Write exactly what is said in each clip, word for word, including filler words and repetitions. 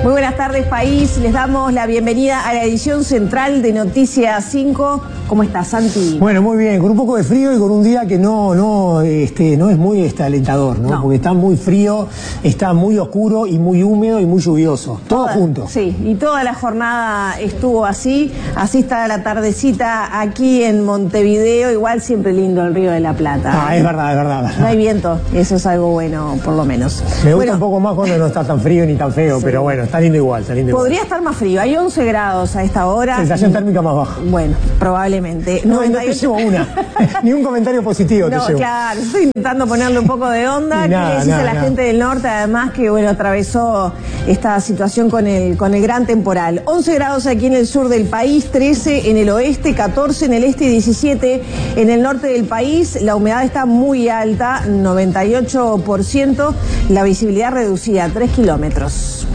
Muy buenas tardes, país. Les damos la bienvenida a la edición central de Noticias cinco. ¿Cómo estás, Santi? Bueno, muy bien, con un poco de frío y con un día que no, no, este, no es muy este, alentador, ¿no? No. Porque está muy frío, está muy oscuro y muy húmedo y muy lluvioso. Todo Toda, junto. Sí, y toda la jornada estuvo así. Así está la tardecita aquí en Montevideo. Igual siempre lindo el Río de la Plata. Ah, es verdad, es verdad. No hay viento, eso es algo bueno, por lo menos. Me gusta bueno, un poco más cuando no está tan frío ni tan feo, sí. pero bueno, está lindo igual, está lindo Podría igual. estar más frío. Hay once grados a esta hora. Sensación térmica más baja. Bueno, probablemente. No, noventa y ocho... no te llevo una. Ni un comentario positivo No, te llevo. claro, estoy intentando ponerle un poco de onda. Y nada, que le decís nada, a la nada. gente del norte, además, que bueno, atravesó esta situación con el, con el gran temporal. once grados aquí en el sur del país, trece en el oeste, catorce en el este y diecisiete en el norte del país. La humedad está muy alta, noventa y ocho por ciento. La visibilidad reducida, tres kilómetros.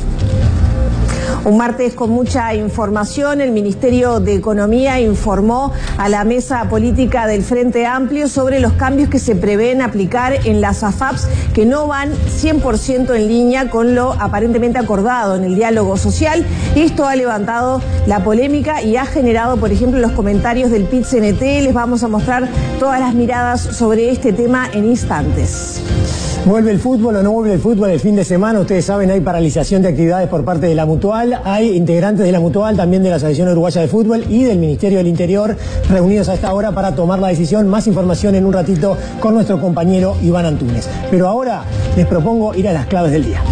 Un martes con mucha información. El Ministerio de Economía informó a la mesa política del Frente Amplio sobre los cambios que se prevén aplicar en las A F A Ps que no van cien por ciento en línea con lo aparentemente acordado en el diálogo social. Esto ha levantado la polémica y ha generado, por ejemplo, los comentarios del P I T C N T. Les vamos a mostrar todas las miradas sobre este tema en instantes. ¿Vuelve el fútbol o no vuelve el fútbol el fin de semana? Ustedes saben, hay paralización de actividades por parte de la Mutual, hay integrantes de la Mutual, también de la Asociación Uruguaya de Fútbol y del Ministerio del Interior reunidos a esta hora para tomar la decisión. Más información en un ratito con nuestro compañero Iván Antúnez. Pero ahora les propongo ir a las claves del día.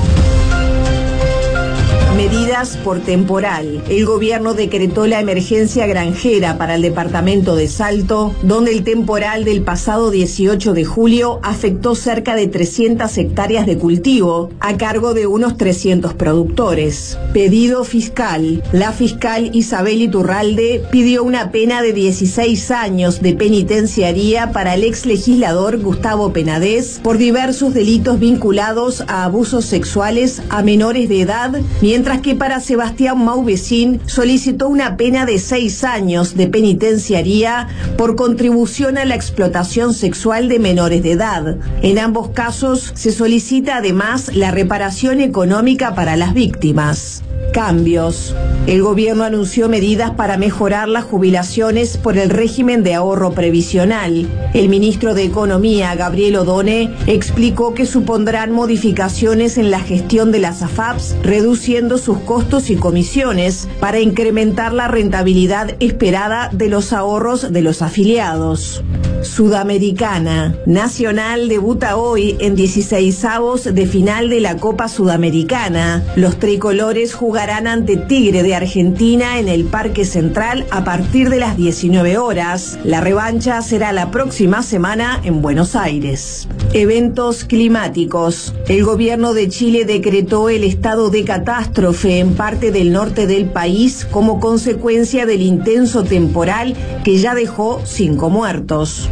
Medidas por temporal. El gobierno decretó la emergencia granjera para el departamento de Salto, donde el temporal del pasado dieciocho de julio afectó cerca de trescientas hectáreas de cultivo, a cargo de unos trescientos productores. Pedido fiscal. La fiscal Isabel Iturralde pidió una pena de dieciséis años de penitenciaría para el ex legislador Gustavo Penades por diversos delitos vinculados a abusos sexuales a menores de edad, mientras Mientras que para Sebastián Mauvecín solicitó una pena de seis años de penitenciaría por contribución a la explotación sexual de menores de edad. En ambos casos se solicita además la reparación económica para las víctimas. Cambios. El gobierno anunció medidas para mejorar las jubilaciones por el régimen de ahorro previsional. El ministro de Economía, Gabriel Odone, explicó que supondrán modificaciones en la gestión de las A F A Ps, reduciendo sus costos y comisiones para incrementar la rentabilidad esperada de los ahorros de los afiliados. Sudamericana. Nacional debuta hoy en dieciseisavos de final de la Copa Sudamericana. Los tricolores jugarán ante Tigre de Argentina en el Parque Central a partir de las diecinueve horas. La revancha será la próxima semana en Buenos Aires. Eventos climáticos. El gobierno de Chile decretó el estado de catástrofe en parte del norte del país como consecuencia del intenso temporal que ya dejó cinco muertos.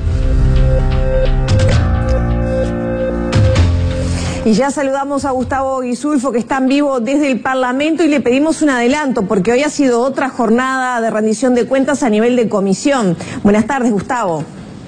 Y ya saludamos a Gustavo Guisulfo, que está en vivo desde el Parlamento, y le pedimos un adelanto, porque hoy ha sido otra jornada de rendición de cuentas a nivel de comisión. Buenas tardes, Gustavo.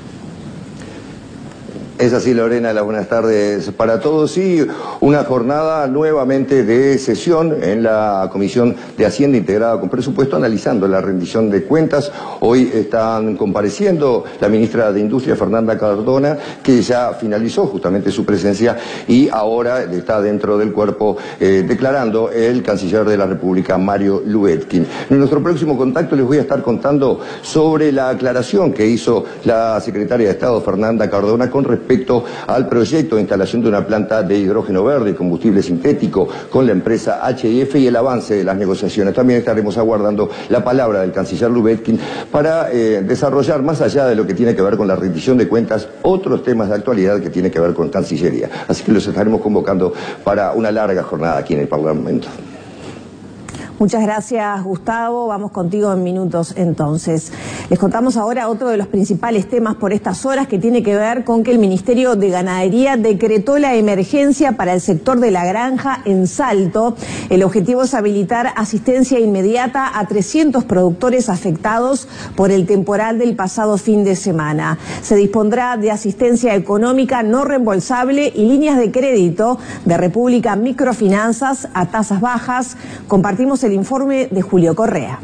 Es así, Lorena, las buenas tardes para todos. Sí, una jornada nuevamente de sesión en la Comisión de Hacienda Integrada con Presupuesto, analizando la rendición de cuentas. Hoy están compareciendo la ministra de Industria, Fernanda Cardona, que ya finalizó justamente su presencia y ahora está dentro del cuerpo eh, declarando el canciller de la República, Mario Luetkin. En nuestro próximo contacto les voy a estar contando sobre la aclaración que hizo la secretaria de Estado, Fernanda Cardona, con respecto respecto al proyecto de instalación de una planta de hidrógeno verde y combustible sintético con la empresa H I F y el avance de las negociaciones. También estaremos aguardando la palabra del canciller Luetkin para eh, desarrollar, más allá de lo que tiene que ver con la rendición de cuentas, otros temas de actualidad que tiene que ver con Cancillería. Así que los estaremos convocando para una larga jornada aquí en el Parlamento. Muchas gracias, Gustavo. Vamos contigo en minutos entonces. Les contamos ahora otro de los principales temas por estas horas, que tiene que ver con que el Ministerio de Ganadería decretó la emergencia para el sector de la granja en Salto. El objetivo es habilitar asistencia inmediata a trescientos productores afectados por el temporal del pasado fin de semana. Se dispondrá de asistencia económica no reembolsable y líneas de crédito de República Microfinanzas a tasas bajas. Compartimos el informe de Julio Correa.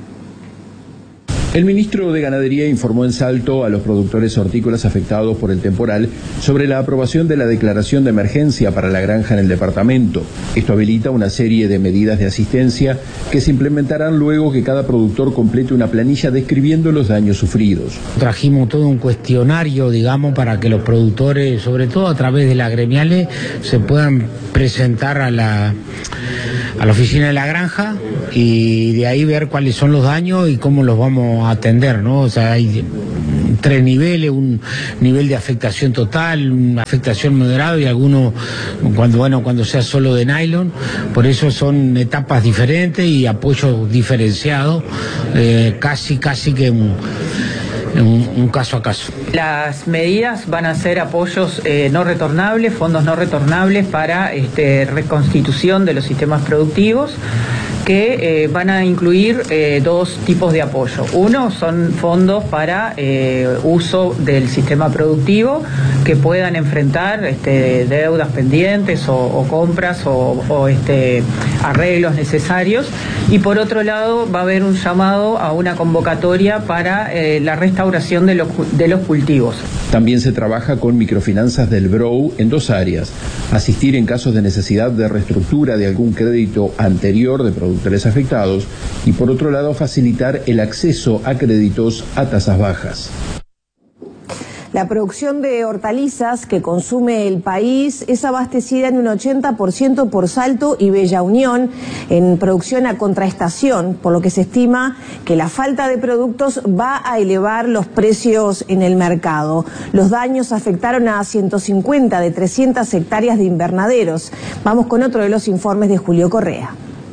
El ministro de Ganadería informó en Salto a los productores hortícolas afectados por el temporal sobre la aprobación de la declaración de emergencia para la granja en el departamento. Esto habilita una serie de medidas de asistencia que se implementarán luego que cada productor complete una planilla describiendo los daños sufridos. Trajimos todo un cuestionario, digamos, para que los productores, sobre todo a través de las gremiales, se puedan presentar a la, a la oficina de la granja y de ahí ver cuáles son los daños y cómo los vamos a atender, ¿no? O sea, hay tres niveles, un nivel de afectación total, una afectación moderada y algunos cuando bueno cuando sea solo de nylon. Por eso son etapas diferentes y apoyos diferenciados, eh, casi casi que un, un, un caso a caso. Las medidas van a ser apoyos eh, no retornables, fondos no retornables para este, reconstitución de los sistemas productivos, que eh, van a incluir eh, dos tipos de apoyo. Uno son fondos para eh, uso del sistema productivo que puedan enfrentar este, deudas pendientes o, o compras o, o este, arreglos necesarios. Y por otro lado va a haber un llamado a una convocatoria para eh, la restauración de los, de los cultivos. También se trabaja con microfinanzas del B R O U en dos áreas: asistir en casos de necesidad de reestructura de algún crédito anterior de productores afectados y por otro lado facilitar el acceso a créditos a tasas bajas. La producción de hortalizas que consume el país es abastecida en un ochenta por ciento por Salto y Bella Unión, en producción a contraestación, por lo que se estima que la falta de productos va a elevar los precios en el mercado. Los daños afectaron a ciento cincuenta de trescientas hectáreas de invernaderos. Vamos con otro de los informes de Julio Correa.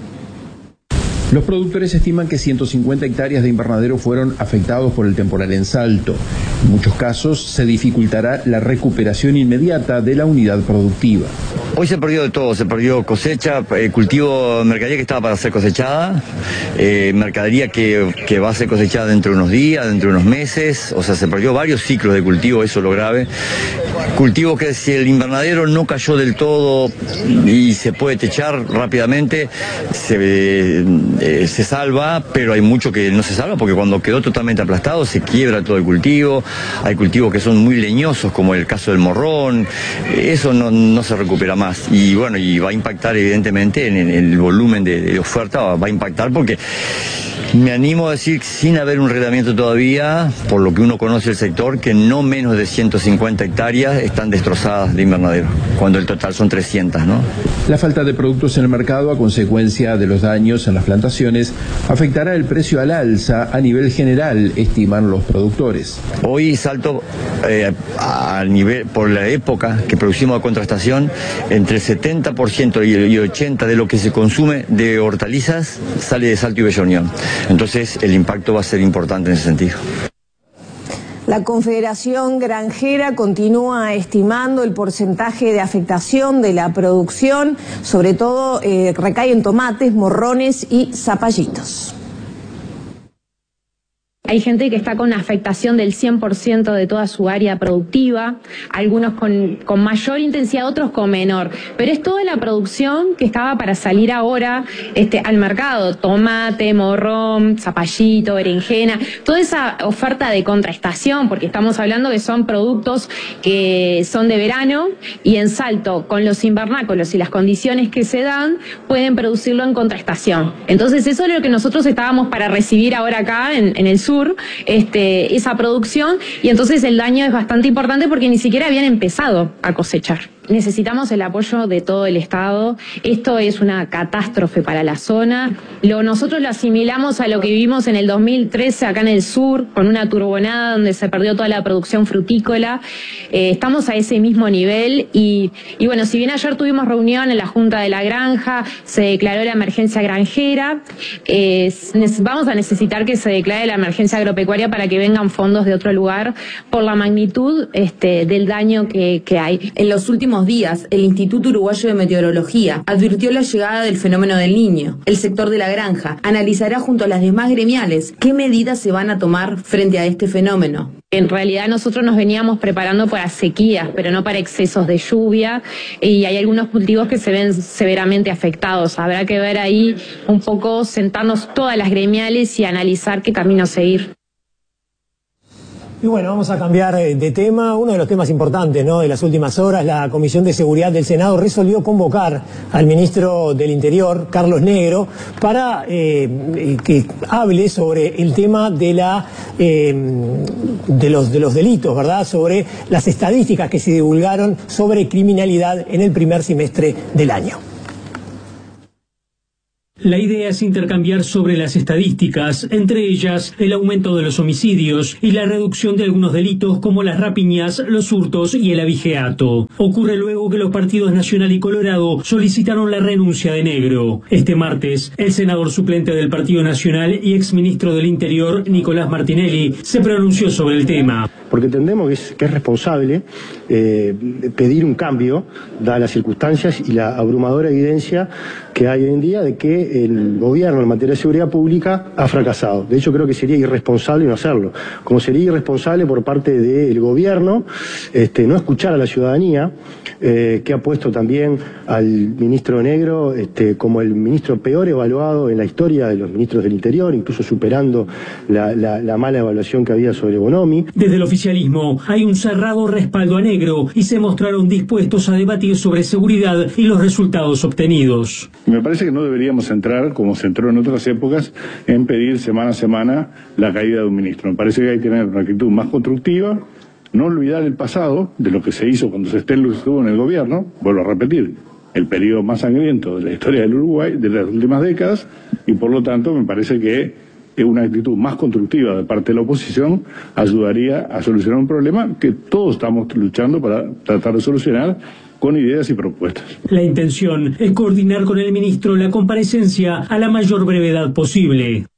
Los productores estiman que ciento cincuenta hectáreas de invernadero fueron afectados por el temporal en Salto. En muchos casos se dificultará la recuperación inmediata de la unidad productiva. Hoy se perdió de todo, se perdió cosecha, eh, cultivo, mercadería que estaba para ser cosechada, eh, mercadería que, que va a ser cosechada dentro de unos días, dentro de unos meses, o sea, se perdió varios ciclos de cultivo, eso es lo grave. Cultivo que si el invernadero no cayó del todo y se puede techar rápidamente, se, eh, se salva, pero hay mucho que no se salva porque cuando quedó totalmente aplastado se quiebra todo el cultivo. Hay cultivos que son muy leñosos, como el caso del morrón, eso no, no se recupera más. Y bueno, y va a impactar evidentemente en, en el volumen de, de oferta, va, va a impactar porque me animo a decir, sin haber un reglamento todavía, por lo que uno conoce el sector, que no menos de ciento cincuenta hectáreas están destrozadas de invernadero, cuando el total son trescientas, ¿no? La falta de productos en el mercado a consecuencia de los daños en las plantaciones afectará el precio al alza a nivel general, estiman los productores. Hoy Salto, eh, a nivel, por la época que producimos a contrastación, entre el setenta por ciento y el ochenta por ciento de lo que se consume de hortalizas sale de Salto y Bella Unión. Entonces el impacto va a ser importante en ese sentido. La Confederación Granjera continúa estimando el porcentaje de afectación de la producción, sobre todo eh, recae en tomates, morrones y zapallitos. Hay gente que está con afectación del cien por ciento de toda su área productiva, algunos con, con mayor intensidad, otros con menor. Pero es toda la producción que estaba para salir ahora este, al mercado. Tomate, morrón, zapallito, berenjena, toda esa oferta de contraestación, porque estamos hablando que son productos que son de verano y en Salto, con los invernáculos y las condiciones que se dan, pueden producirlo en contraestación. Entonces eso es lo que nosotros estábamos para recibir ahora acá en, en el sur. Este, esa producción, y entonces el daño es bastante importante porque ni siquiera habían empezado a cosechar. necesitamos el apoyo de todo el Estado. Esto es una catástrofe para la zona. Lo, nosotros lo asimilamos a lo que vivimos en el dos mil trece acá en el sur, con una turbonada donde se perdió toda la producción frutícola. Eh, estamos a ese mismo nivel y, y bueno, si bien ayer tuvimos reunión en la Junta de la Granja, se declaró la emergencia granjera, eh, vamos a necesitar que se declare la emergencia agropecuaria para que vengan fondos de otro lugar por la magnitud este, del daño que, que hay. En los últimos días, el Instituto Uruguayo de Meteorología advirtió la llegada del fenómeno del Niño. El sector de la granja analizará junto a las demás gremiales qué medidas se van a tomar frente a este fenómeno. En realidad nosotros nos veníamos preparando para sequías, pero no para excesos de lluvia, y hay algunos cultivos que se ven severamente afectados. Habrá que ver ahí un poco, sentarnos todas las gremiales y analizar qué camino seguir. Y bueno, vamos a cambiar de tema. Uno de los temas importantes, ¿no?, de las últimas horas, la Comisión de Seguridad del Senado resolvió convocar al ministro del Interior, Carlos Negro, para eh, que hable sobre el tema de la eh, de los de los delitos, ¿verdad?, sobre las estadísticas que se divulgaron sobre criminalidad en el primer semestre del año. La idea es intercambiar sobre las estadísticas, entre ellas el aumento de los homicidios y la reducción de algunos delitos como las rapiñas, los hurtos y el abigeato. Ocurre luego que los partidos Nacional y Colorado solicitaron la renuncia de Negro. Este martes, el senador suplente del Partido Nacional y exministro del Interior, Nicolás Martinelli, se pronunció sobre el tema. Porque entendemos que es, que es responsable eh, pedir un cambio, dadas las circunstancias y la abrumadora evidencia que hay hoy en día de que el gobierno en materia de seguridad pública ha fracasado. De hecho, creo que sería irresponsable no hacerlo. Como sería irresponsable por parte del gobierno este, no escuchar a la ciudadanía, eh, que ha puesto también al ministro Negro este, como el ministro peor evaluado en la historia de los ministros del Interior, incluso superando la, la, la mala evaluación que había sobre Bonomi. Desde el oficialismo hay un cerrado respaldo a Negro y se mostraron dispuestos a debatir sobre seguridad y los resultados obtenidos. Me parece que no deberíamos entrar, como se entró en otras épocas, en pedir semana a semana la caída de un ministro. Me parece que hay que tener una actitud más constructiva, no olvidar el pasado de lo que se hizo cuando se estuvo en el gobierno, vuelvo a repetir, el periodo más sangriento de la historia del Uruguay de las últimas décadas, y por lo tanto me parece que una actitud más constructiva de parte de la oposición ayudaría a solucionar un problema que todos estamos luchando para tratar de solucionar con ideas y propuestas. La intención es coordinar con el ministro la comparecencia a la mayor brevedad posible.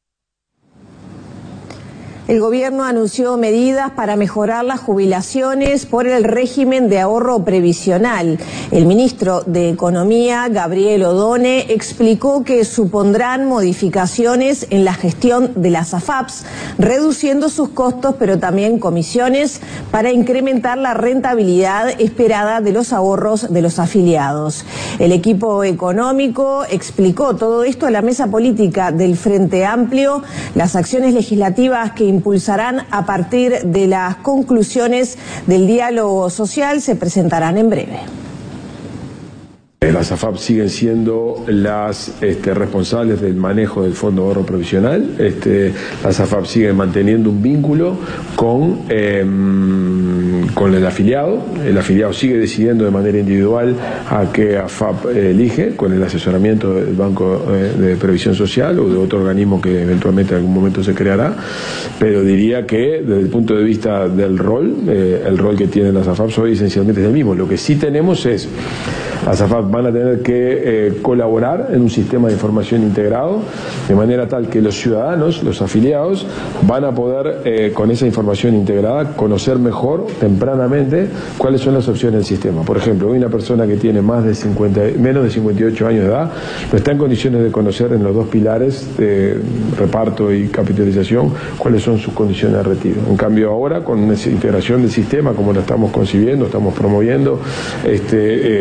El gobierno anunció medidas para mejorar las jubilaciones por el régimen de ahorro previsional. El ministro de Economía, Gabriel Odone, explicó que supondrán modificaciones en la gestión de las A F A Ps, reduciendo sus costos, pero también comisiones para incrementar la rentabilidad esperada de los ahorros de los afiliados. El equipo económico explicó todo esto a la mesa política del Frente Amplio. Las acciones legislativas que impulsarán a partir de las conclusiones del diálogo social se presentarán en breve. Las A F A P siguen siendo las este, responsables del manejo del Fondo de Ahorro Previsional. Este, las A F A P siguen manteniendo un vínculo con, eh, con el afiliado. El afiliado sigue decidiendo de manera individual a qué A F A P elige, con el asesoramiento del Banco de Previsión Social o de otro organismo que eventualmente en algún momento se creará. Pero diría que desde el punto de vista del rol, eh, el rol que tienen las A F A P hoy esencialmente es el mismo. Lo que sí tenemos es, las A F A P van a tener que eh, colaborar en un sistema de información integrado, de manera tal que los ciudadanos, los afiliados, van a poder, eh, con esa información integrada, conocer mejor, tempranamente, cuáles son las opciones del sistema. Por ejemplo, hoy una persona que tiene más de cincuenta, menos de cincuenta y ocho años de edad, no está en condiciones de conocer en los dos pilares de reparto y capitalización cuáles son sus condiciones de retiro. En cambio ahora, con esa integración del sistema, como lo estamos concibiendo, estamos promoviendo, este, eh, esta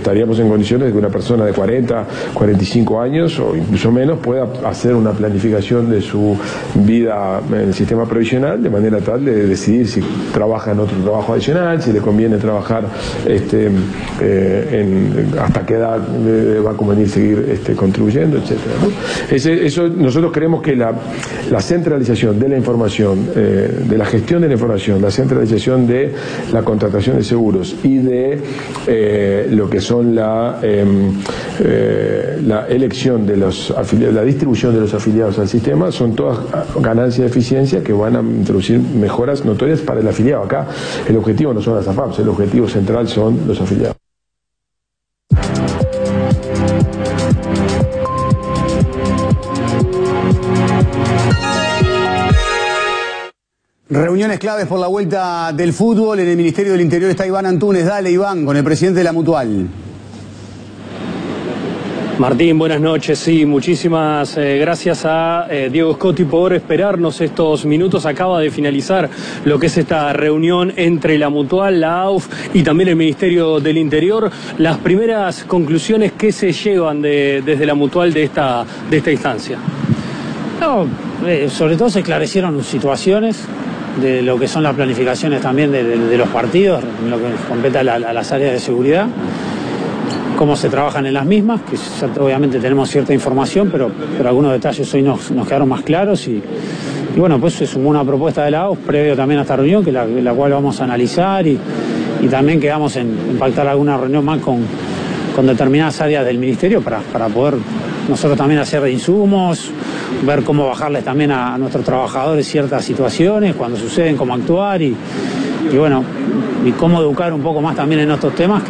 estaríamos en condiciones de que una persona de cuarenta, cuarenta y cinco años o incluso menos pueda hacer una planificación de su vida en el sistema previsional de manera tal de decidir si trabaja en otro trabajo adicional, si le conviene trabajar este, eh, en, hasta qué edad le va a convenir seguir este, contribuyendo, etcétera, ¿no? Ese, eso, nosotros creemos que la, la centralización de la información, eh, de la gestión de la información, la centralización de la contratación de seguros y de eh, lo que son la, eh, eh, la elección de los afiliados, la distribución de los afiliados al sistema, son todas ganancias de eficiencia que van a introducir mejoras notorias para el afiliado. Acá el objetivo no son las A F A Ps, el objetivo central son los afiliados. Reuniones claves por la vuelta del fútbol. En el Ministerio del Interior está Iván Antunes. Dale, Iván, con el presidente de la Mutual. Martín, buenas noches. Sí, muchísimas eh, gracias a eh, Diego Scotti por esperarnos estos minutos. Acaba de finalizar lo que es esta reunión entre la Mutual, la A U F y también el Ministerio del Interior. Las primeras conclusiones que se llevan de, desde la Mutual de esta, de esta instancia. No, eh, sobre todo se esclarecieron situaciones de lo que son las planificaciones también de, de, de los partidos, en lo que compete a, la, a las áreas de seguridad, cómo se trabajan en las mismas, que ya, obviamente tenemos cierta información, pero, pero algunos detalles hoy nos, nos quedaron más claros y, y bueno, pues se sumó una propuesta de la A U F previo también a esta reunión, que la, la cual vamos a analizar y, y también quedamos en, en pactar alguna reunión más con, con determinadas áreas del Ministerio para, para poder nosotros también hacer insumos, ver cómo bajarles también a, a nuestros trabajadores ciertas situaciones, cuando suceden, cómo actuar y, y bueno, y cómo educar un poco más también en estos temas.